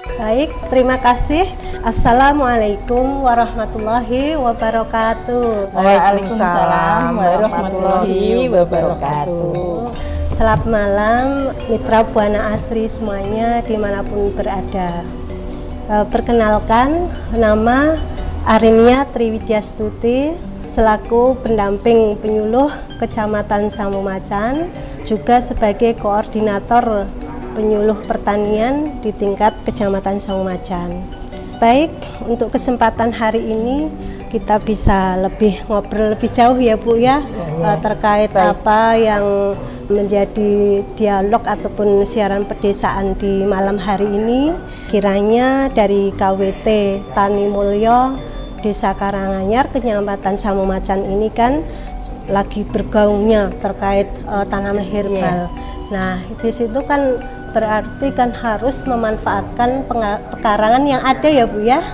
Baik, terima kasih. Assalamualaikum warahmatullahi wabarakatuh. Waalaikumsalam warahmatullahi wabarakatuh. Selamat malam mitra Buana Asri semuanya dimanapun berada. Perkenalkan, nama Arimnya Triwidyastuti selaku pendamping penyuluh Kecamatan Samumacan, juga sebagai koordinator penyuluh pertanian di tingkat Kecamatan Samumacan. Baik, untuk kesempatan hari ini kita bisa ngobrol lebih jauh ya Bu ya, terkait apa yang menjadi dialog ataupun siaran pedesaan di malam hari ini. Kiranya dari KWT Tani Mulyo Desa Karanganyar Kecamatan Samumacan ini kan lagi bergaungnya terkait tanaman herbal. Nah, di situ kan berarti kan harus memanfaatkan pekarangan yang ada ya Bu ya.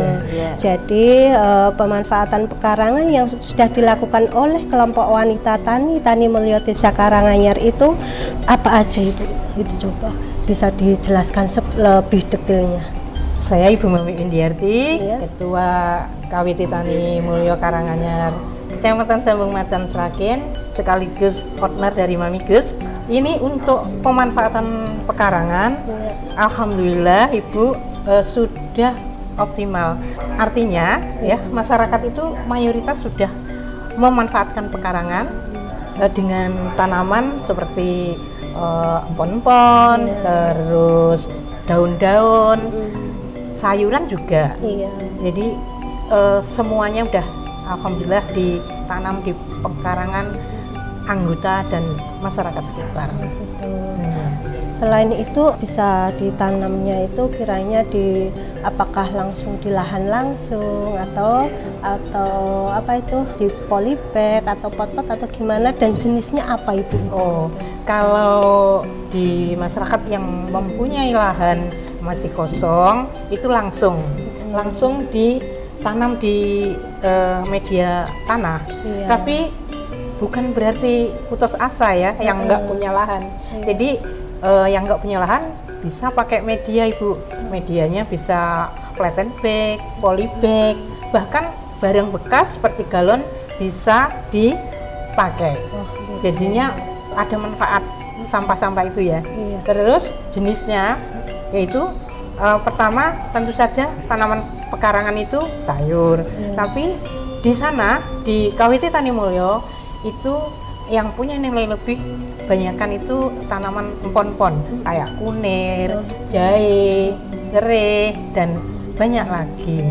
Jadi pemanfaatan pekarangan yang sudah dilakukan oleh kelompok wanita Tani Mulyo Desa Karanganyar itu apa aja Ibu? Itu coba bisa dijelaskan lebih detailnya. Saya Ibu Mami Indiarti, Ketua KWT Tani Mulyo Karanganyar Kecamatan Samumacan Sragen, sekaligus partner dari Mami Gus. Ini untuk pemanfaatan pekarangan, alhamdulillah Ibu sudah optimal. Artinya ya, masyarakat itu mayoritas sudah memanfaatkan pekarangan dengan tanaman seperti empon-empon, terus daun-daun, sayuran juga. Jadi semuanya udah alhamdulillah ditanam di pekarangan anggota dan masyarakat sekitar. Selain itu bisa ditanamnya itu kiranya apakah langsung di lahan langsung atau apa itu di polybag atau pot-pot atau gimana, dan jenisnya apa itu? Kalau di masyarakat yang mempunyai lahan masih kosong itu langsung ditanam di media tanah. Tapi bukan berarti putus asa ya yang nggak punya lahan. Jadi yang nggak punya lahan bisa pakai media Ibu. Medianya bisa flatten bag, polybag, bahkan barang bekas seperti galon bisa dipakai. Jadinya ada manfaat sampah-sampah itu ya. Terus jenisnya yaitu pertama tentu saja tanaman pekarangan itu sayur. Tapi di sana di KWT Tani Mulyo itu yang punya nilai lebih banyakkan itu tanaman empon-empon kayak kunir, jahe, serai, dan banyak lagi.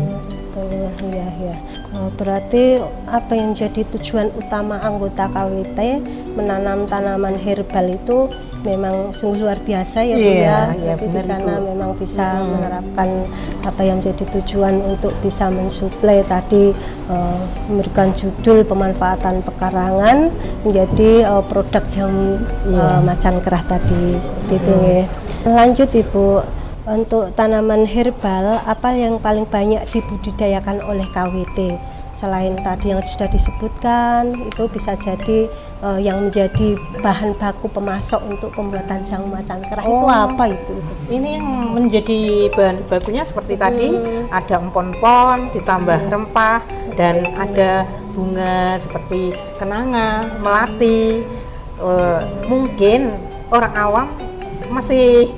Berarti apa yang jadi tujuan utama anggota KWT menanam tanaman herbal itu memang sungguh luar biasa ya Bu ya. Jadi di sana memang bisa menerapkan apa yang jadi tujuan untuk bisa mensuplai tadi, memberikan judul pemanfaatan pekarangan menjadi produk jamu macan kerah tadi, seperti itu ya. Lanjut Ibu, untuk tanaman herbal apa yang paling banyak dibudidayakan oleh KWT? Selain tadi yang sudah disebutkan, itu bisa jadi yang menjadi bahan baku pemasok untuk pembuatan jamu macan kerah itu apa Ibu? Ini yang menjadi bahan bakunya seperti tadi, ada empon-empon ditambah rempah, dan ada bunga seperti kenanga, melati. Mungkin orang awam masih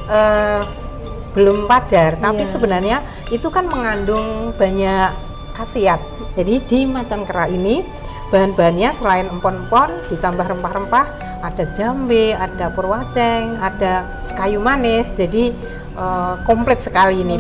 belum wajar, tapi sebenarnya itu kan mengandung banyak khasiat. Jadi di macan kerah ini bahan-bahannya selain empon-empon ditambah rempah-rempah, ada jambe, ada purwaceng, ada kayu manis. Jadi komplit sekali ini.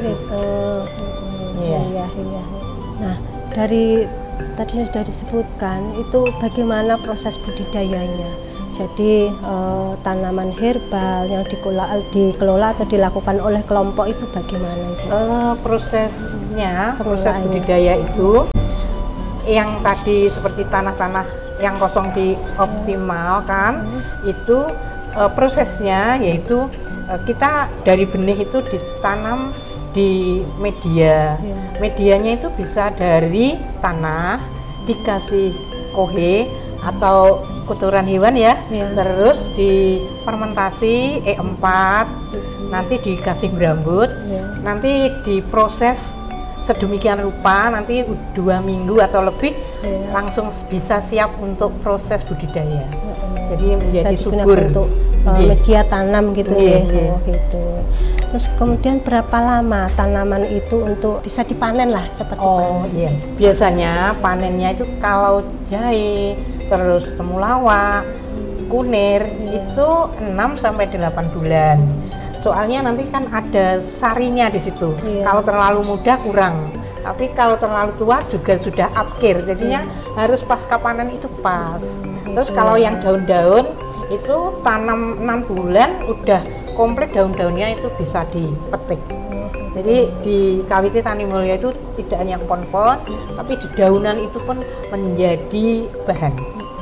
Nah, dari tadi sudah disebutkan itu bagaimana proses budidayanya. Jadi tanaman herbal yang dikelola atau dilakukan oleh kelompok itu bagaimana itu? Proses budidaya itu yang tadi seperti tanah-tanah yang kosong dioptimalkan, itu prosesnya yaitu kita dari benih itu ditanam di media. Medianya itu bisa dari tanah, dikasih kohe atau kotoran hewan ya, terus difermentasi E4, nanti dikasih berambut, nanti diproses sedemikian rupa, nanti 2 minggu atau lebih langsung bisa siap untuk proses budidaya. Jadi menjadi subur untuk media tanam gitu ya. Oh, gitu. Terus kemudian berapa lama tanaman itu untuk bisa dipanen lah seperti panen? Iya. Biasanya panennya itu kalau jahe, terus temulawak, kunir itu 6 sampai 8 bulan. Soalnya nanti kan ada sarinya di situ. Kalau terlalu muda kurang. Tapi kalau terlalu tua juga sudah akhir. Jadinya harus pasca panen itu pas. Terus kalau yang daun-daun itu tanam 6 bulan udah komplit daun-daunnya itu bisa dipetik. Jadi di KWT Tani Mulyo itu tidak hanya pohon-pohon, tapi di daunan itu pun menjadi bahan.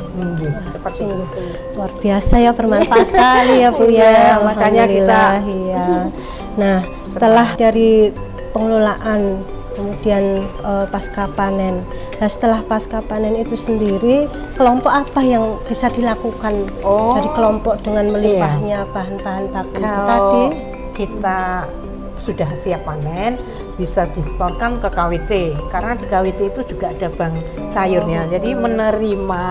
Seperti itu. Luar biasa ya, bermanfaat sekali ya Bu ya. Makanya kita ya. Nah, setelah dari pengelolaan kemudian pasca panen. Nah, setelah pasca panen itu sendiri, kelompok apa yang bisa dilakukan dari kelompok dengan melimpahnya bahan-bahan baku itu tadi? Kita sudah siap panen, bisa distorkan ke KWT, karena di KWT itu juga ada bank sayurnya. Jadi menerima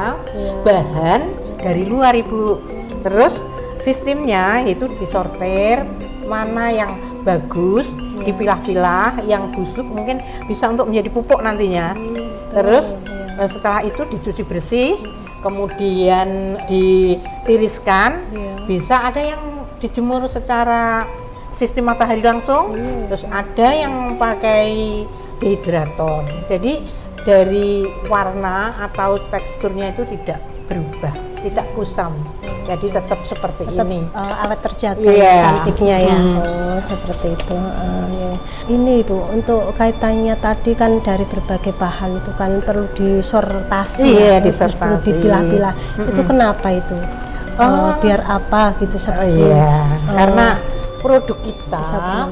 bahan dari luar Ibu. Terus sistemnya itu disortir, mana yang bagus dipilah-pilah, yang busuk mungkin bisa untuk menjadi pupuk nantinya. Terus setelah itu dicuci bersih, kemudian ditiriskan, bisa ada yang dijemur secara sistem matahari langsung, terus ada yang pakai dehydrator. Jadi dari warna atau teksturnya itu tidak berubah, tidak kusam. Jadi tetap seperti ini. Awet terjaga cantiknya ya. Oh, seperti itu. Ini Bu, untuk kaitannya tadi kan dari berbagai bahan itu kan perlu disortasi, perlu dipilah-pilah. Itu kenapa itu? Biar apa gitu seperti karena produk kita,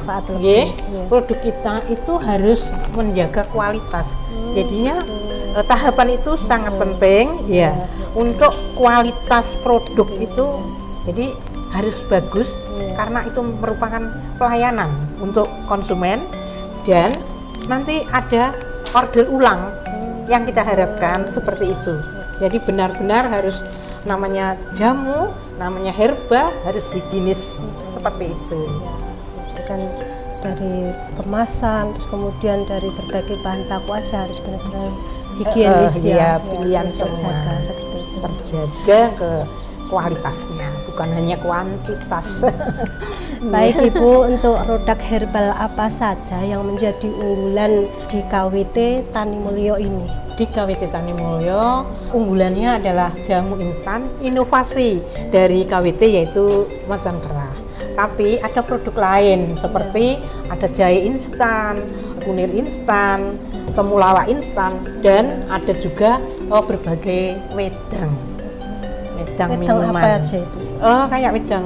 produk kita itu harus menjaga kualitas. Jadinya tahapan itu sangat penting ya untuk kualitas produk itu. Jadi harus bagus karena itu merupakan pelayanan untuk konsumen, dan nanti ada order ulang yang kita harapkan seperti itu. Jadi benar-benar harus namanya jamu, namanya herba, harus higienis seperti itu. Kan dari kemasan, terus kemudian dari berbagai bahan baku aja harus benar-benar higienis pilihan terjaga seperti itu. Terjaga ke kualitasnya, bukan hanya kuantitas. Baik Ibu, untuk produk herbal apa saja yang menjadi unggulan di KWT Tani Mulyo ini? Di KWT Tani Mulyo unggulannya adalah jamu instan inovasi dari KWT, yaitu macan kerah. Tapi ada produk lain seperti ada jahe instan, kunir instan, temulawak instan, dan ada juga berbagai wedang minuman. Apa aja itu? Kayak wedang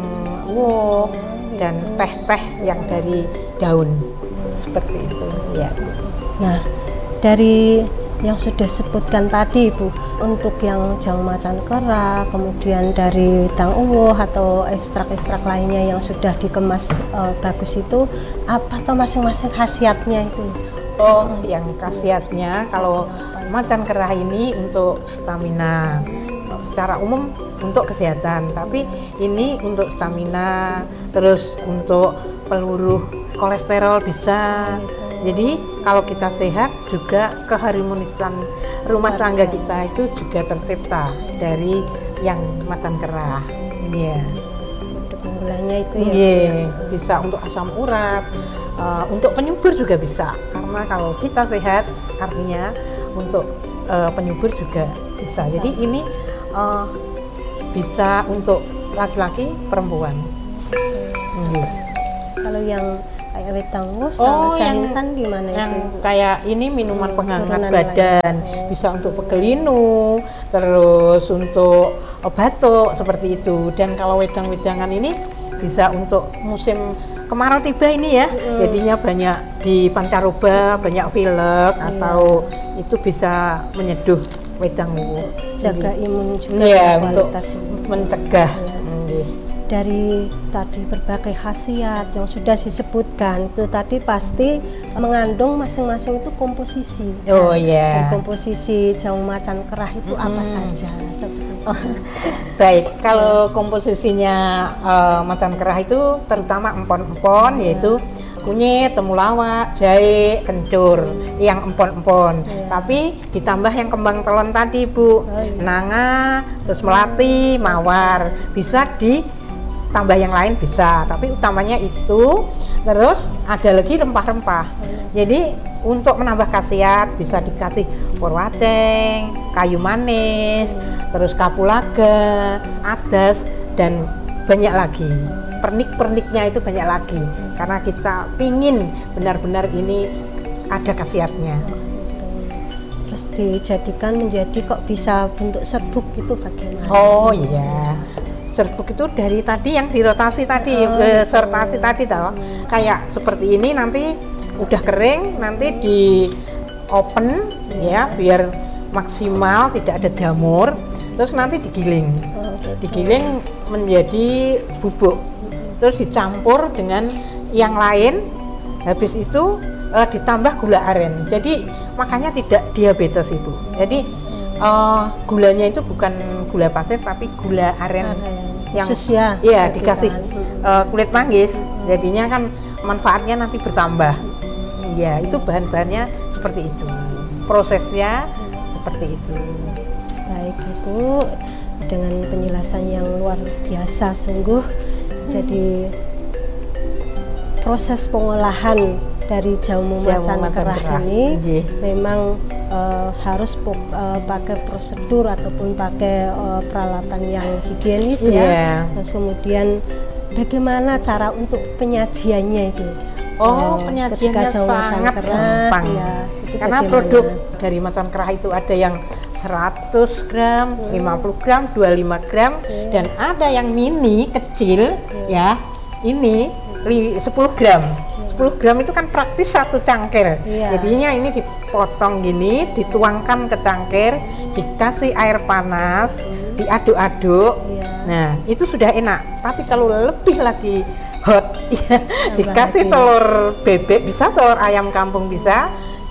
dan teh-teh yang dari daun seperti itu ya. Nah, dari yang sudah sebutkan tadi Ibu, untuk yang jamu macan kerah, kemudian dari wedang uwoh atau ekstrak-ekstrak lainnya yang sudah dikemas bagus itu, apa atau masing-masing khasiatnya itu? Yang khasiatnya kalau macan kerah ini untuk stamina, secara umum untuk kesehatan, tapi ini untuk stamina, terus untuk peluruh kolesterol bisa. Jadi kalau kita sehat juga keharmonisan rumah tangga kita itu juga tercipta dari yang macan kerah. Untuk unggulannya itu bisa untuk asam urat, untuk penyubur juga bisa. Karena kalau kita sehat, artinya untuk penyubur juga bisa. Jadi ini bisa untuk laki-laki, perempuan. Kalau yang kayak wedang uwoh sama jahe instan gimana yang itu? Kayak ini minuman penghangat badan, bisa untuk pegel linu, terus untuk batuk seperti itu. Dan kalau wedang-wedangan ini bisa untuk musim kemarau tiba ini ya. Jadinya banyak di pancaroba, banyak pilek atau itu bisa menyeduh wedang uwoh. Jaga imun juga untuk mencegah. dari tadi berbagai khasiat yang sudah disebutkan itu tadi pasti mengandung masing-masing itu komposisi. Oh iya. Dan komposisi jamu macan kerah itu apa saja? Baik, kalau komposisinya macan kerah itu terutama empon-empon, yaitu kunyit, temulawak, jahe, kencur, yang empon-empon. Tapi ditambah yang kembang telon tadi, Bu, nanga, terus melati, mawar. Bisa ditambah yang lain bisa, tapi utamanya itu. Terus ada lagi rempah-rempah. Jadi untuk menambah khasiat bisa dikasih purwaceng, kayu manis, terus kapulaga, adas, dan banyak lagi. Pernik-perniknya itu banyak lagi karena kita pingin benar-benar ini ada khasiatnya. Terus dijadikan menjadi kok bisa bentuk serbuk itu bagaimana? Oh iya, serbuk itu dari tadi yang dirotasi tadi, sertasi tadi tahu. Kayak seperti ini nanti udah kering, nanti di open ya biar maksimal tidak ada jamur. Terus nanti digiling menjadi bubuk. Terus dicampur dengan yang lain, habis itu ditambah gula aren. Jadi makanya tidak diabetes Ibu. Jadi gulanya itu bukan gula pasir tapi gula aren yang ya dikasih kulit manggis. Jadinya kan manfaatnya nanti bertambah. Ya itu bahan-bahannya seperti itu. Prosesnya seperti itu. Baik Ibu, dengan penjelasan yang luar biasa sungguh. Jadi proses pengolahan dari jamu macan kerah ini memang harus pakai prosedur ataupun pakai peralatan yang higienis ya. Terus kemudian bagaimana cara untuk penyajiannya itu? Penyajiannya sangat gampang ya, karena produk dari macan kerah itu ada yang 100 gram, 50 gram, 25 gram, dan ada yang mini kecil ya, ini 10 gram. 10 gram itu kan praktis satu cangkir. Jadinya ini dipotong gini, dituangkan ke cangkir, dikasih air panas, diaduk-aduk. Nah, itu sudah enak. Tapi kalau lebih lagi hot, ya, dikasih telur bebek bisa, telur ayam kampung bisa,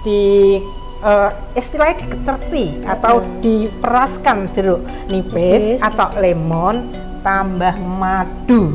istilahnya dikecerti atau diperaskan jeruk nipis atau lemon tambah madu.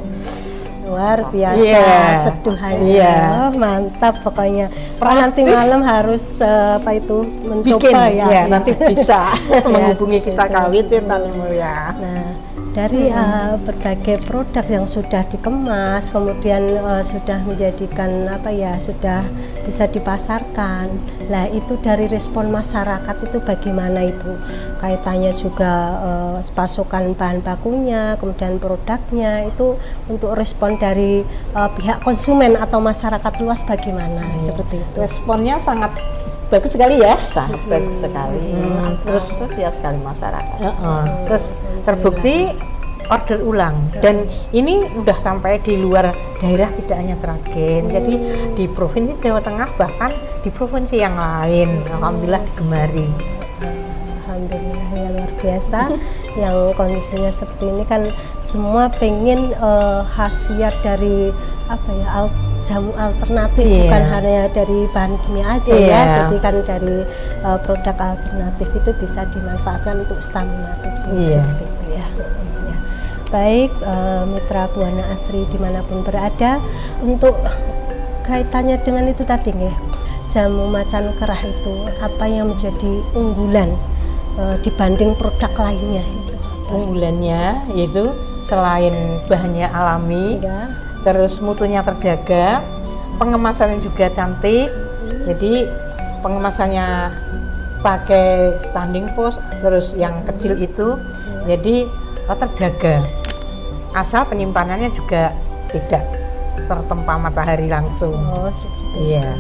Luar biasa seduhannya. Mantap pokoknya. Nanti malam harus mencoba ya. Nanti bisa menghubungi kita Kawit ya. Nah, dari berbagai produk yang sudah dikemas, kemudian sudah menjadikan sudah bisa dipasarkan. Lah itu dari respon masyarakat itu bagaimana Ibu? Kaitannya juga pasokan bahan bakunya, kemudian produknya itu untuk respon dari pihak konsumen atau masyarakat luas bagaimana? Seperti itu. Responnya sangat bagus sekali ya. Sangat bagus sekali. Terus antusias sekali masyarakat. Terus terbukti order ulang, dan ini udah sampai di luar daerah, tidak hanya Sragen. Jadi di provinsi Jawa Tengah, bahkan di provinsi yang lain, alhamdulillah digemari. Alhamdulillah ya, luar biasa. Yang kondisinya seperti ini kan semua pengen khasiat dari jamu alternatif, bukan hanya dari bahan kimia aja ya. Jadi kan dari produk alternatif itu bisa dimanfaatkan untuk stamina tubuh seperti itu ya. Baik, mitra Buana Asri dimanapun berada, untuk kaitannya dengan itu tadi nih, jamu macan kerah itu apa yang menjadi unggulan dibanding produk lainnya? Unggulannya yaitu selain bahannya alami, terus mutunya terjaga, pengemasannya juga cantik. Jadi pengemasannya pakai standing post, terus yang kecil itu jadi terjaga. Asal penyimpanannya juga tidak tertempa matahari langsung. Iya.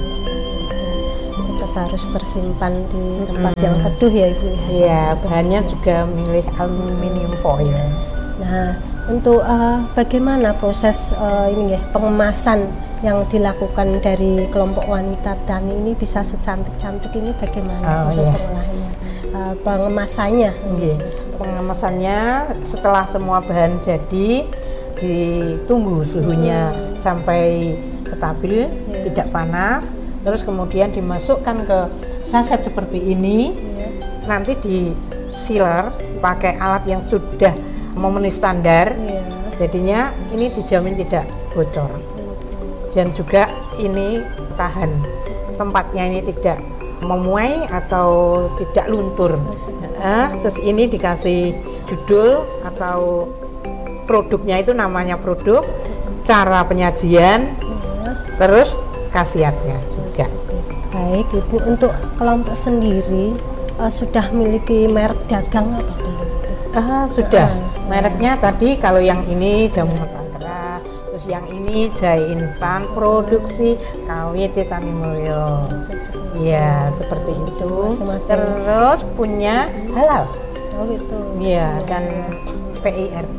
Tetap harus tersimpan di tempat yang teduh ya Ibu. Iya, bahannya juga milih aluminium foil. Nah, untuk bagaimana proses pengemasan yang dilakukan dari kelompok wanita tani ini bisa secantik-cantik ini, bagaimana proses pengolahannya, pengemasannya? Pengemasannya setelah semua bahan jadi, ditunggu suhunya sampai stabil, tidak panas, terus kemudian dimasukkan ke saset seperti ini, nanti di sealer pakai alat yang sudah memenuhi standar, jadinya ini dijamin tidak bocor, dan juga ini tahan, tempatnya ini tidak memuai atau tidak luntur. Terus ini dikasih judul atau produknya itu namanya produk, cara penyajian, terus khasiatnya juga. Baik Ibu, untuk kelompok sendiri sudah memiliki merek dagang atau belum? Sudah. Mereknya tadi kalau yang ini jamu Nusantara, terus yang ini jahe instan produksi KW Titani Mulyo. Ya, seperti itu. Terus punya halal. Oh gitu. Iya, dan PIRT.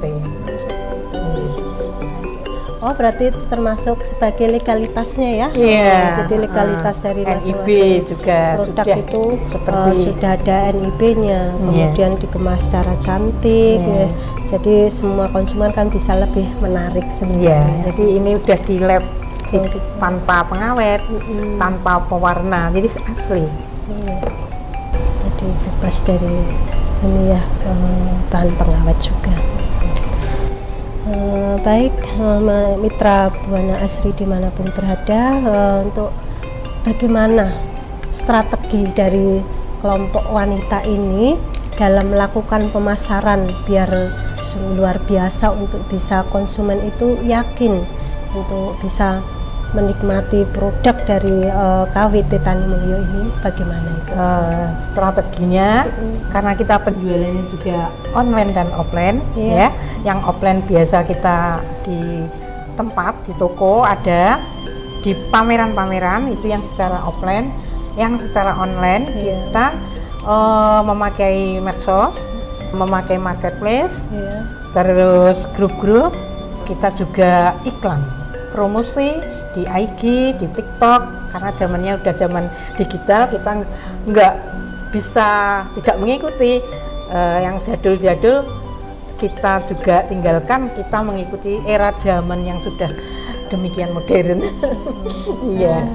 Oh, berarti itu termasuk sebagai legalitasnya ya? Iya. Jadi legalitas dari NIB masing-masing juga produk sudah itu seperti sudah ada NIB-nya, kemudian dikemas secara cantik. Ya. Jadi semua konsumen kan bisa lebih menarik sebenarnya. Iya, jadi ini udah di lab tanpa pengawet, tanpa pewarna, jadi asli. Jadi bebas dari ini ya, bahan pengawet juga. Baik, mitra Buana Asri dimanapun berada, untuk bagaimana strategi dari kelompok wanita ini dalam melakukan pemasaran biar luar biasa untuk bisa konsumen itu yakin untuk bisa menikmati produk dari KW Titani Mulyo ini, bagaimana itu? Strateginya karena kita penjualannya juga online dan offline, ya. Yang offline biasa kita di tempat, di toko ada, di pameran-pameran itu yang secara offline, yang secara online kita memakai medsos, memakai marketplace, terus grup-grup, kita juga iklan, promosi di IG, di TikTok, karena zamannya udah zaman digital, kita nggak bisa tidak mengikuti yang jadul-jadul, kita juga tinggalkan, kita mengikuti era zaman yang sudah demikian modern. Iya.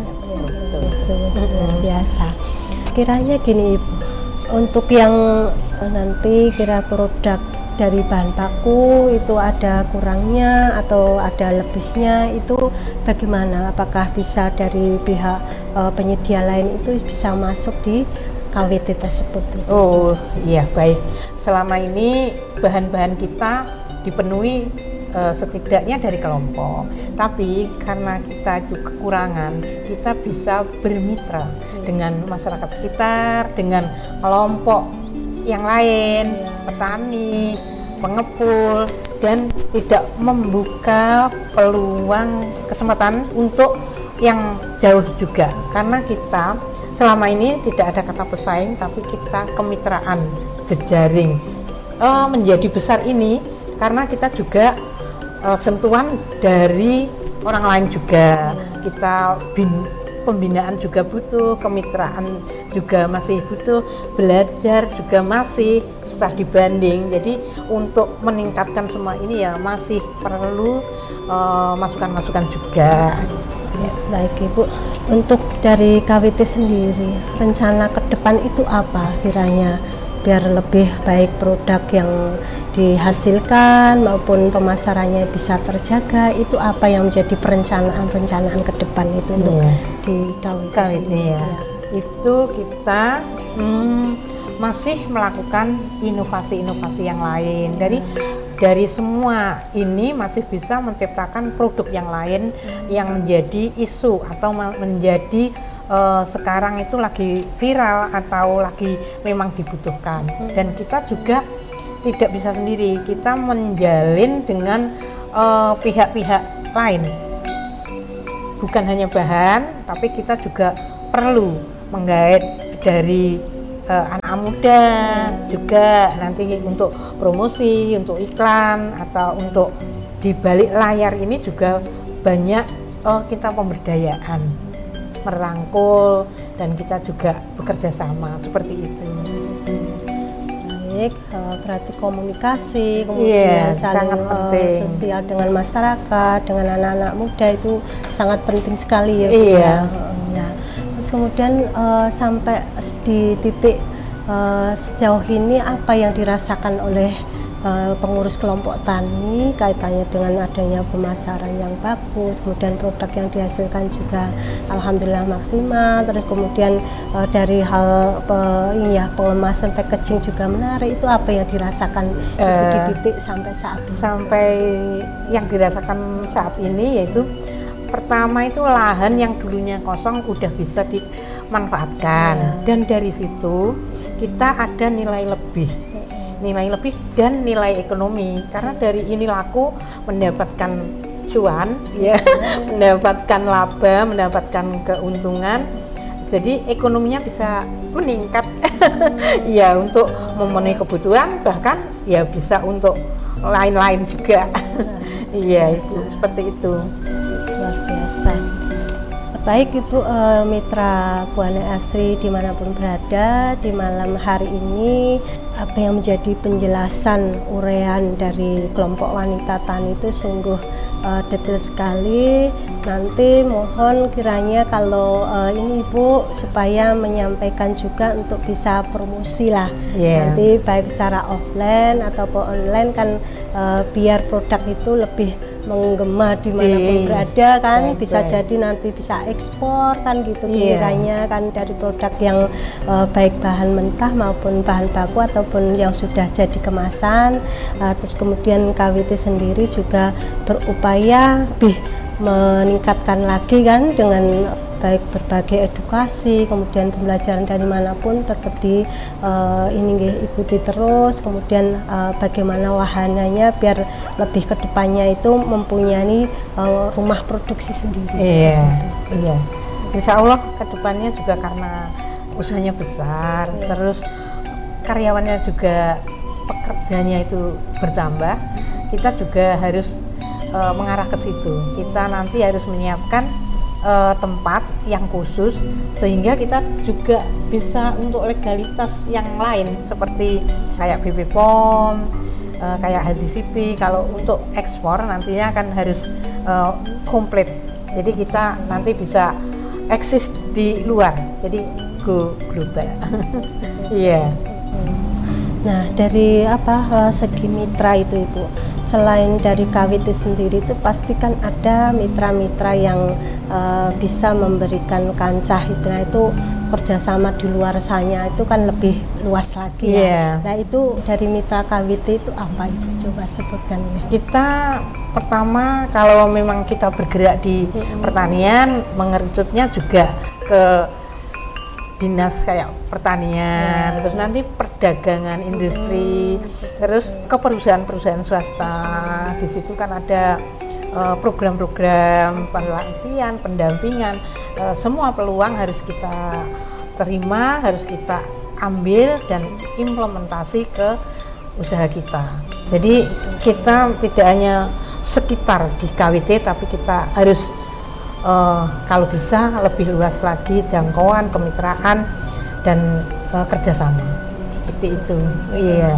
Luar biasa. Kiranya gini Ibu, untuk yang nanti kira produk dari bahan baku itu ada kurangnya atau ada lebihnya, itu bagaimana? Apakah bisa dari pihak penyedia lain itu bisa masuk di KWT tersebut? Oh iya, baik. Selama ini bahan-bahan kita dipenuhi setidaknya dari kelompok, tapi karena kita itu kekurangan, kita bisa bermitra dengan masyarakat sekitar, dengan kelompok yang lain, petani, pengepul, dan tidak membuka peluang kesempatan untuk yang jauh juga, karena kita selama ini tidak ada kata pesaing, tapi kita kemitraan, jejaring. Menjadi besar ini karena kita juga sentuhan dari orang lain juga, kita pembinaan juga butuh, kemitraan juga masih butuh, belajar juga masih setelah dibanding. Jadi untuk meningkatkan semua ini ya masih perlu masukan-masukan juga. Ya, baik Ibu, untuk dari KWT sendiri rencana ke depan itu apa kiranya biar lebih baik produk yang dihasilkan maupun pemasarannya bisa terjaga, itu apa yang menjadi perencanaan ke depan itu untuk di KWT sendiri? Ya. Itu kita masih melakukan inovasi-inovasi yang lain. Dari semua ini masih bisa menciptakan produk yang lain yang menjadi isu atau menjadi sekarang itu lagi viral atau lagi memang dibutuhkan. Dan kita juga tidak bisa sendiri, kita menjalin dengan pihak-pihak lain. Bukan hanya bahan, tapi kita juga perlu menggait dari anak muda juga nanti untuk promosi, untuk iklan, atau untuk di balik layar ini juga banyak kita pemberdayaan, merangkul, dan kita juga bekerja sama seperti itu. baik, berarti komunikasi, kemudian saling sosial dengan masyarakat, dengan anak-anak muda itu sangat penting sekali ya Bu ya. Nah, terus kemudian sampai di titik sejauh ini apa yang dirasakan oleh pengurus kelompok tani kaitannya dengan adanya pemasaran yang bagus, kemudian produk yang dihasilkan juga alhamdulillah maksimal, terus kemudian dari hal pengemasan packaging juga menarik, itu apa yang dirasakan Ibu di titik sampai saat ini? Sampai yang dirasakan saat ini yaitu pertama itu lahan yang dulunya kosong udah bisa dimanfaatkan, dan dari situ kita ada nilai lebih dan nilai ekonomi, karena dari ini laku mendapatkan cuan ya, mendapatkan laba, mendapatkan keuntungan, jadi ekonominya bisa meningkat ya, untuk memenuhi kebutuhan, bahkan ya bisa untuk lain-lain juga. Iya, itu seperti itu. Luar biasa. Baik Ibu mitra Buana Asri dimanapun berada, di malam hari ini apa yang menjadi penjelasan uraian dari kelompok wanita tani itu sungguh detail sekali. Nanti mohon kiranya kalau ini Ibu supaya menyampaikan juga untuk bisa promosi lah, nanti baik secara offline ataupun online kan, biar produk itu lebih menggema dimanapun berada kan, bisa jadi nanti bisa ekspor kan gitu kiranya kan, dari produk yang baik bahan mentah maupun bahan baku ataupun yang sudah jadi kemasan. Terus kemudian KWT sendiri juga berupaya lebih meningkatkan lagi kan, dengan baik berbagai edukasi, kemudian pembelajaran dari manapun tetap ikuti terus, kemudian bagaimana wahananya biar lebih kedepannya itu mempunyai rumah produksi sendiri. Iya. Insya Allah kedepannya juga karena usahanya besar, terus karyawannya juga, pekerjanya itu bertambah, kita juga harus mengarah ke situ. Kita nanti harus menyiapkan tempat yang khusus sehingga kita juga bisa untuk legalitas yang lain seperti kayak BPOM, kayak HACCP. Kalau untuk ekspor nantinya kan harus komplit, jadi kita nanti bisa eksis di luar, jadi go global. Iya. Nah, dari segi mitra itu Ibu, selain dari KWT sendiri itu pasti kan ada mitra-mitra yang bisa memberikan kancah, istilah itu kerjasama di luar sana itu kan lebih luas lagi ya. Nah, itu dari mitra KWT itu apa Ibu, coba sebutkan ya. Kita pertama kalau memang kita bergerak di pertanian, mengerucutnya juga ke dinas kayak pertanian, terus nanti perdagangan, industri, terus ke perusahaan-perusahaan swasta. Di situ kan ada program-program pelatihan, pendampingan, semua peluang harus kita terima, harus kita ambil dan implementasi ke usaha kita. Jadi kita tidak hanya sekitar di KWT, tapi kita harus kalau bisa lebih luas lagi jangkauan, kemitraan dan kerjasama seperti itu. Iya.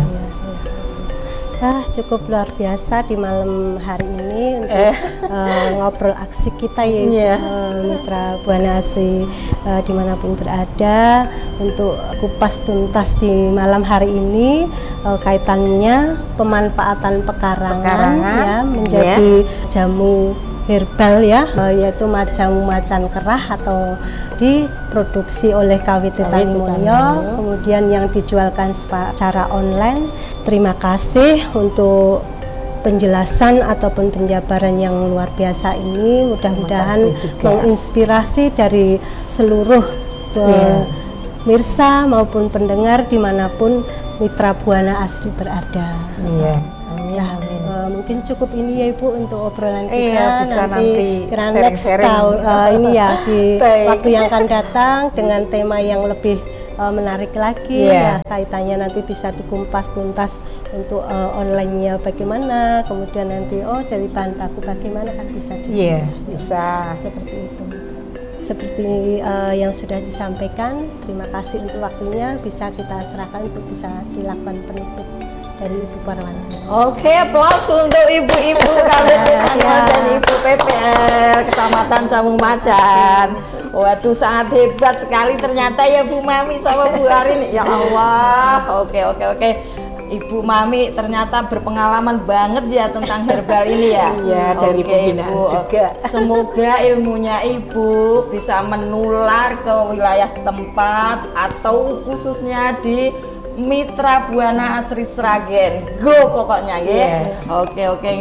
Cukup luar biasa di malam hari ini untuk ngobrol aksi kita ya, mitra Buana Asri dimanapun berada, untuk kupas tuntas di malam hari ini kaitannya pemanfaatan pekarangan ya menjadi jamu herbal ya, yaitu jamu-macan kerah atau diproduksi oleh KWT Tani Mulyo, kemudian yang dijualkan secara online. Terima kasih untuk penjelasan ataupun penjabaran yang luar biasa ini, mudah-mudahan menginspirasi dari seluruh pemirsa maupun pendengar dimanapun mitra Buana Asri berada. Mungkin cukup ini ya Ibu untuk obrolan kita, nanti next tahun ini ya di waktu yang akan datang dengan tema yang lebih menarik lagi ya, kaitannya nanti bisa dikumpas tuntas untuk online-nya bagaimana, kemudian nanti dari bahan baku bagaimana kan bisa juga. Bisa seperti itu. seperti yang sudah disampaikan, terima kasih untuk waktunya, bisa kita serahkan untuk bisa dilakukan penutup dari Ibu Parwanti. Oke, aplaus untuk ibu-ibu KWP dan Ibu PPL Kecamatan Sambung Macan. Waduh, sangat hebat sekali ternyata ya Bu Mami sama Bu Arin. Ya Allah. Oke. Ibu Mami ternyata berpengalaman banget ya tentang herbal ini ya. Iya, dari pembinaan Ibu. juga. Semoga ilmunya Ibu bisa menular ke wilayah setempat atau khususnya di Mitra Buana Asri Sragen. Go pokoknya ya. Iya. Oke.